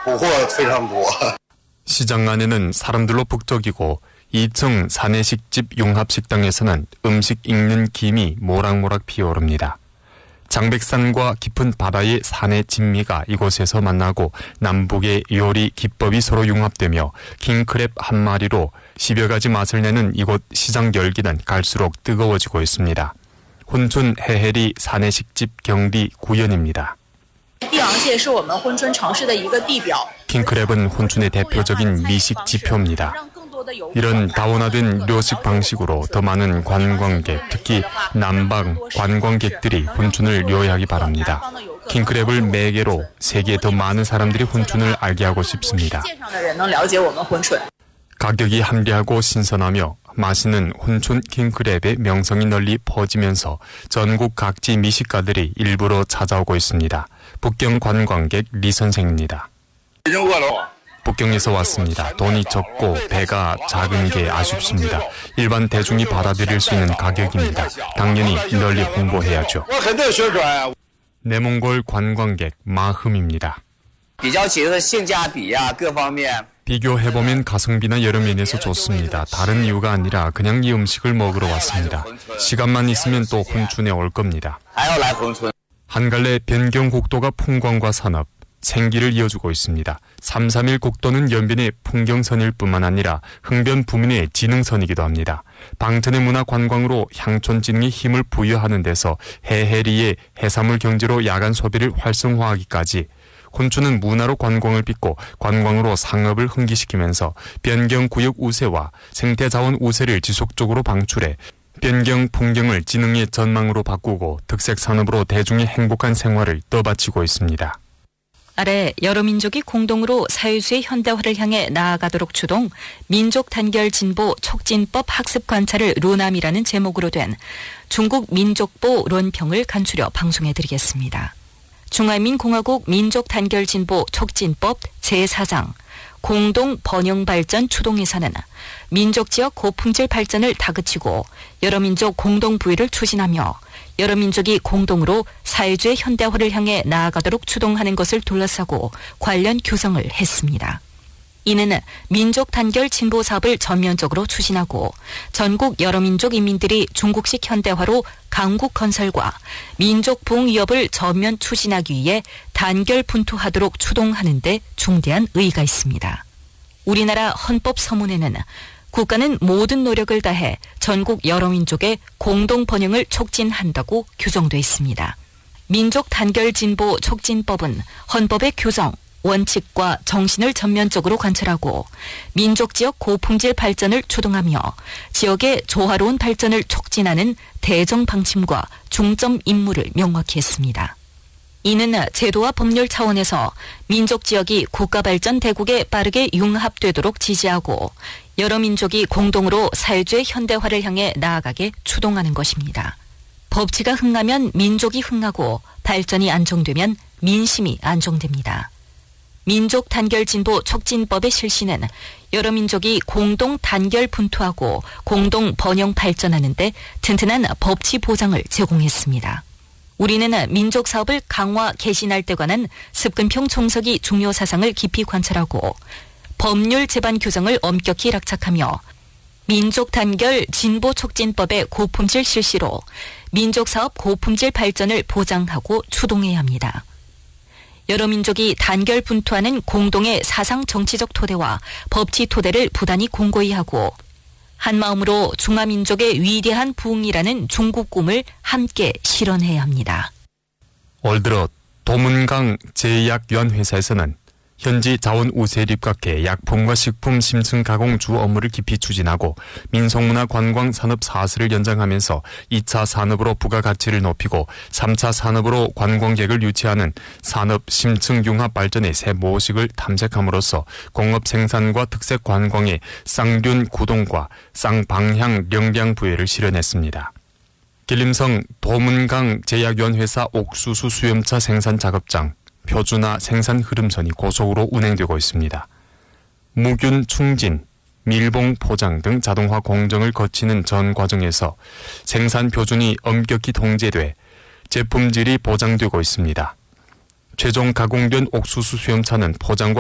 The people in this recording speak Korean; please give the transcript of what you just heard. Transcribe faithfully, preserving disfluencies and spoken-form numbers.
捕获非常多. 시장 안에는 사람들로 북적이고 이 층 사내식집 융합식당에서는 음식 익는 김이 모락모락 피어오릅니다. 장백산과 깊은 바다의 산의 진미가 이곳에서 만나고 남북의 요리 기법이 서로 융합되며 킹크랩 한 마리로 십여 가지 맛을 내는 이곳 시장 열기는 갈수록 뜨거워지고 있습니다. 혼춘 해해리 사내식집 경리 구연입니다. 킹크랩은 혼춘의 대표적인 미식 지표입니다. 이런 다원화된 료식 방식으로 더 많은 관광객, 특히 남방 관광객들이 혼춘을 료하기 바랍니다. 킹크랩을 매개로 세계에 더 많은 사람들이 혼춘을 알게 하고 싶습니다. 가격이 합리하고 신선하며 맛있는 혼춘 킹크랩의 명성이 널리 퍼지면서 전국 각지 미식가들이 일부러 찾아오고 있습니다. 북경 관광객 리 선생입니다. 북경에서 왔습니다. 돈이 적고 배가 작은 게 아쉽습니다. 일반 대중이 받아들일 수 있는 가격입니다. 당연히 널리 홍보해야죠. 내몽골 관광객 마흠입니다. 비교해보면 가성비나 여러 면에서 좋습니다. 다른 이유가 아니라 그냥 이 음식을 먹으러 왔습니다. 시간만 있으면 또 혼춘에 올 겁니다. 한갈래 변경국도가 풍광과 산업, 생기를 이어주고 있습니다. 삼삼일 국도는 연변의 풍경선일 뿐만 아니라 흥변 부민의 지능선이기도 합니다. 방천의 문화 관광으로 향촌지능에 힘을 부여하는 데서 해해리의 해산물 경제로 야간 소비를 활성화하기까지 혼춘은 문화로 관광을 빚고 관광으로 상업을 흥기시키면서 변경구역 우세와 생태자원 우세를 지속적으로 방출해 변경 풍경을 지능의 전망으로 바꾸고 특색산업으로 대중의 행복한 생활을 떠받치고 있습니다. 아래 여러 민족이 공동으로 사회주의 현대화를 향해 나아가도록 추동, 민족 단결 진보 촉진법 학습 관찰을 루남이라는 제목으로 된 중국 민족보 론평을 간추려 방송해드리겠습니다. 중화민공화국 민족 단결 진보 촉진법 제사 장 공동 번영 발전 추동에서는 민족 지역 고품질 발전을 다그치고 여러 민족 공동 부위를 추진하며 여러 민족이 공동으로 사회주의 현대화를 향해 나아가도록 추동하는 것을 둘러싸고 관련 규정을 했습니다. 이는 민족 단결 진보 사업을 전면적으로 추진하고 전국 여러 민족 인민들이 중국식 현대화로 강국 건설과 민족 보응 위협을 전면 추진하기 위해 단결 분투하도록 추동하는 데 중대한 의의가 있습니다. 우리나라 헌법 서문에는 국가는 모든 노력을 다해 전국 여러 민족의 공동 번영을 촉진한다고 규정돼 있습니다. 민족 단결 진보 촉진법은 헌법의 규정, 원칙과 정신을 전면적으로 관철하고 민족 지역 고품질 발전을 추동하며 지역의 조화로운 발전을 촉진하는 대정 방침과 중점 임무를 명확히 했습니다. 이는 제도와 법률 차원에서 민족 지역이 국가 발전 대국에 빠르게 융합되도록 지지하고 여러 민족이 공동으로 사회주의 현대화를 향해 나아가게 추동하는 것입니다. 법치가 흥하면 민족이 흥하고 발전이 안정되면 민심이 안정됩니다. 민족 단결 진보 촉진법의 실시는 여러 민족이 공동 단결 분투하고 공동 번영 발전하는 데 튼튼한 법치 보장을 제공했습니다. 우리는 민족 사업을 강화 개신할 때 관한 습근평 총서기 중요 사상을 깊이 관찰하고 법률 제반 규정을 엄격히 락착하며 민족 단결 진보 촉진법의 고품질 실시로 민족 사업 고품질 발전을 보장하고 추동해야 합니다. 여러 민족이 단결 분투하는 공동의 사상 정치적 토대와 법치 토대를 부단히 공고히 하고 한마음으로 중화민족의 위대한 부흥이라는 중국 꿈을 함께 실현해야 합니다. 올 들어 도문강 제약유한회사에서는 현지 자원 우세에 입각해 약품과 식품 심층 가공 주 업무를 깊이 추진하고 민속문화 관광 산업 사슬을 연장하면서 이 차 산업으로 부가가치를 높이고 삼 차 산업으로 관광객을 유치하는 산업 심층 융합 발전의 새 모식을 탐색함으로써 공업 생산과 특색 관광의 쌍륜 구동과 쌍방향 역량 부여를 실현했습니다. 길림성 도문강 제약유한회사 옥수수 수염차 생산 작업장 표준화 생산 흐름선이 고속으로 운행되고 있습니다. 무균 충진, 밀봉 포장 등 자동화 공정을 거치는 전 과정에서 생산 표준이 엄격히 통제돼 제품질이 보장되고 있습니다. 최종 가공된 옥수수 수염차는 포장과